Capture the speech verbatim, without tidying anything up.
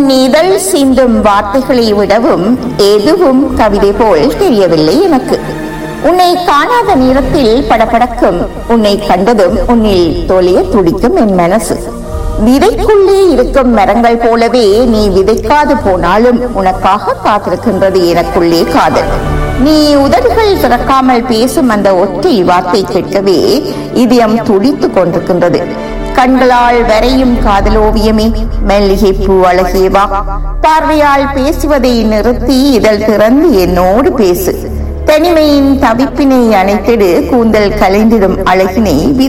உன் இதழ் சிந்தும் வார்த்தைகளை விடவும் எதுவும் கவிதை போல் தெரியவில்லை எனக்கு. உன்னை காணாத நேரத்தில் படபடக்கும், உன்னை கண்டதும் உன்னில் தொழிய துடிக்கும் என் மனசு. விதைக்குள்ளே இருக்கும் மரங்கள் போலவே நீ விதைக்காது போனாலும் உனக்காக காத்திருக்கின்றது எனக்குள்ளே காதல். நீ உதடுகள் திறக்காமல் பேசும் அந்த ஒற்றை வார்த்தை கேட்கவே இதயம் துடித்து கொண்டிருக்கின்றது. கண்களால் வரையும் காதலோவியமே, மெல்லிகை பூ அழகேவா, பார்வையால் பேசுவதை நிறுத்தி இதழ் திறந்து என்னோடு பேசு. தனிமையின் தவிப்பினை அணைத்திடு, கூந்தல் கலைந்திடும் அழகினை